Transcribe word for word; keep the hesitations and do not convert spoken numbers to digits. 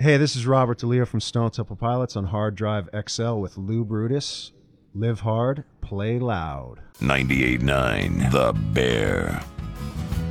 Hey, this is Robert DeLeo from Stone Temple Pilots on Hard Drive X L with Lou Brutus. Live hard, play loud. ninety-eight point nine The Bear.